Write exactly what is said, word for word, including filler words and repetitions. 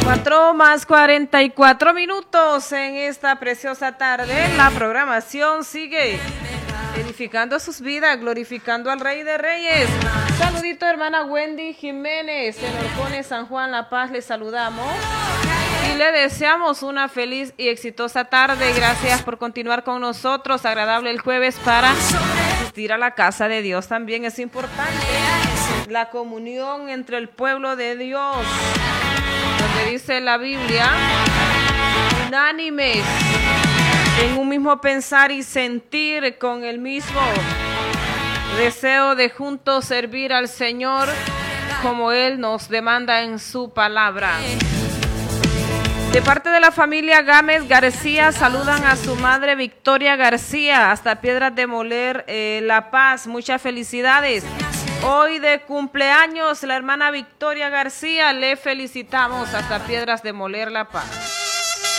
Cuatro más cuarenta y cuatro minutos en esta preciosa tarde. La programación sigue edificando sus vidas, glorificando al Rey de Reyes. Saludito, hermana Wendy Jiménez, en Orcones, San Juan, La Paz, le saludamos y le deseamos una feliz y exitosa tarde. Gracias por continuar con nosotros. Agradable el jueves para asistir a la casa de Dios. También es importante la comunión entre el pueblo de Dios, donde dice la Biblia, unánimes en un mismo pensar y sentir, con el mismo deseo de juntos servir al Señor como Él nos demanda en su palabra. De parte de la familia Gámez García, saludan a su madre Victoria García, hasta Piedras de Moler, eh, La Paz. Muchas felicidades. Hoy de cumpleaños la hermana Victoria García, le felicitamos hasta Piedras de Moler, La Paz.